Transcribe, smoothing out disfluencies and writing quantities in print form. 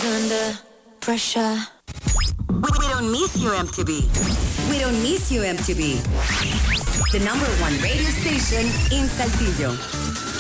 always under pressure. We don't miss you, MTV. We don't miss you, MTV. The #1 radio station in Saltillo.